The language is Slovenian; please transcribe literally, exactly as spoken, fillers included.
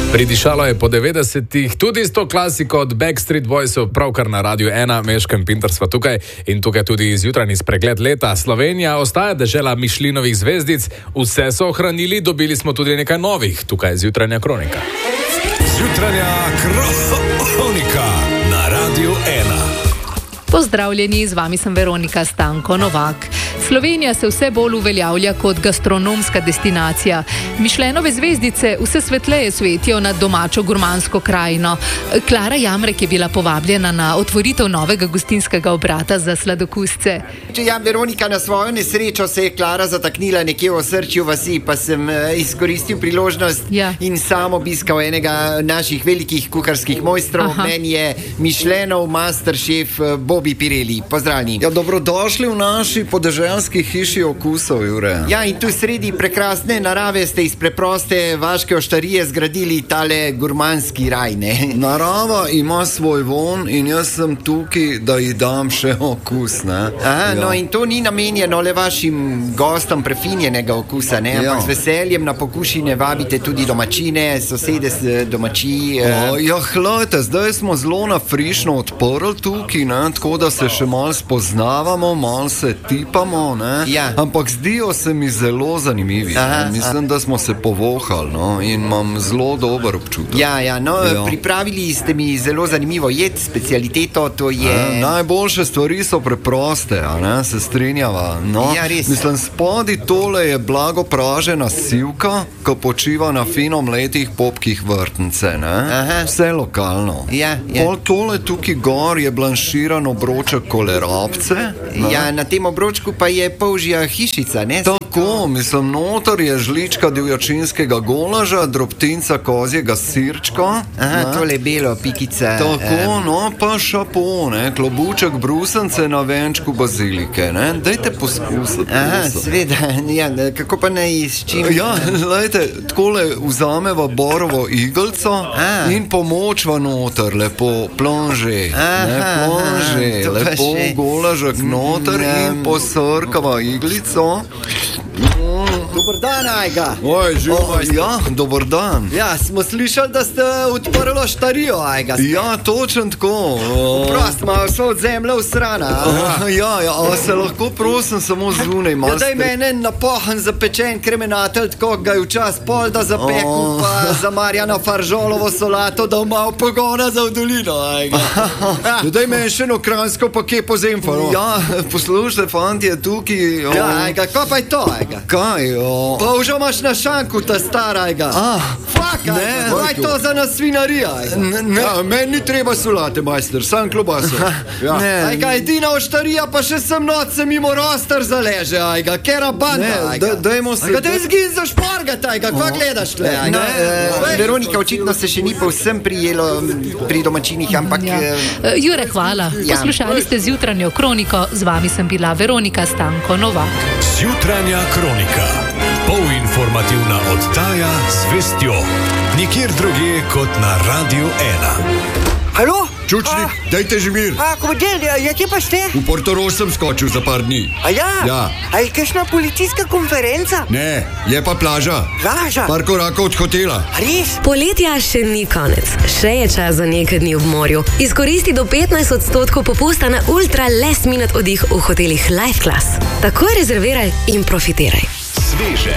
Pridišalo je po devetdesetih, tudi s to klasiko od Backstreet Boysov, pravkar na Radiu ena, Meška in Pinter sva tukaj in tukaj tudi zjutrajni spregled leta. Slovenija ostaja dežela Mišlinovih zvezdic, vse so ohranili, dobili smo tudi nekaj novih, tukaj je zjutranja kronika. Zjutranja kronika na Radiu ena. Pozdravljeni, z vami sem Veronika Stanko Novak. Slovenija se vse bolj uveljavlja kot gastronomska destinacija. Mišlenove zvezdice vse svetleje svetijo nad domačo gurmansko krajino. Klara Jamrek je bila povabljena na otvoritev novega gostinskega obrata za sladokusce. Ja, Veronika, na svojo nesrečo se je Klara zataknila nekje v osrčju vasi, pa sem izkoristil priložnost ja. in sam obiskal enega naših velikih kuharskih mojstrov. Aha. Meni je Mišlenov masterchef Bobby Pirelli. Pozdravljeni. Ja, dobrodošli v naši podeželski hiši okusov, Jure. Ja, in tu sredi prekrasne narave ste iz preproste vaške oštarije zgradili tale gurmanski raj, ne? Narava ima svoj von in jaz sem tukaj, da ji dam še okus, ne? Aha, ja. no in to ni namenjeno le vašim gostom prefinjenega okusa, ne? Ampak Ja. z veseljem na pokušine vabite tudi domačine, sosede s domači. O, ja, hlejte, zdaj smo zelo nafrišno odprli tukaj, ne? Tako da se še malo spoznavamo, malo se tipamo, ne? Ja. Ampak zdijo se mi zelo zanimivi. Aha, ne? Mislim, da smo se povohali, no? In imam zelo dober občutek. Ja, ja, no, Ja. pripravili ste mi zelo zanimivo jed, specialiteto, to je... E, najboljše stvari so preproste, a ne, se strinjava. No, Ja, res. mislim, spodi tole je blago pražena sivka, ko počiva na fino mletih popkih vrtnice, ne? Aha. Vse lokalno. Ja, ja. Pol tole tukaj gor je blanširan obroček kolerabce. ne? Ja, na tem obročku pa je polžja hišica, ne? Tako, mislim, notor je žlička divjačinskega golaža, drobtinca kozjega sirčka. Aha, ne? tole belo, pikica. Tako, em, no, pa šapo, ne, klobuček brusence na venčku bazilike, ne, dajte poskusiti. Aha, prosim. sveda, ja, kako pa naj s čim? Ja, lejte, takole vzameva borovo igelco A. in pomočva noter, lepo plonže, Aha, ne, plonže, aha, to pa lepo še- golažek noter in Mm. posrkava iglico. Dobar dan, Ajga. Oj, živ, O, ja, dober dan. Ja, smo slišali, da ste odprli štarijo, Ajga. Ja, točen tako. o. Prost, malo so od zemlje usrana. Aha, ja, ja, a se lahko prosim samo zunaj, Ja, malo daj ste- mene napohen zapečen kremenatelj, tako ga je včas pol, da zapeku, O. pa za Marjana Faržolovo solato, da malo pogona za v dolino, Ajga. Ja, daj meni še eno kranjsko pa kje po zemfalo. Ja, poslušajte, fantje, tukaj... o, Ja, Ajga, ko pa je to, Ajga? Kaj, o... Pa už imaš na šanku, ta stara, Ajga. Ah, Fak, ne, Ajga, kaj je to za nas svinarija, Ajga? ne, ne, Ja, meni ni treba solate, majster, sam klobaso. Ja. ne, Ajga, edina oštarija, pa še sem noč se mimo roster zaleže, Ajga, kera banda, ne, Ajga. da- dajmo se... Ajga, daj zgin za špargat, Ajga, kva gledaš tle, Ajga? Ne, Eh, Veronika, očitno se še ni povsem prijelo m, pri domačinih, ampak... Ja. eh, Eh, Jure, hvala. Ja. Poslušali ste zjutranjo kroniko, z vami sem bila Veronika Stanko Novak. Zjutranja kronika. Polinformativna oddaja z vestjo. Nikjer drugje kot na Radiu ena. Halo? Čučnik, dajte že mir. A, komandir, ja, kje pa ste? V Portorož sem skočil za par dni. A ja? Ja. A je kakšna policijska konferenca? Ne, je pa plaža. Plaža? Par korakov od hotela. A res? Poletja še ni konec, še je čas za nekaj dni v morju. Izkoristi do petnajst odstotkov popusta na ultra last minute oddih v hotelih Life Class. Takoj rezerviraj in profitiraj. Sveže,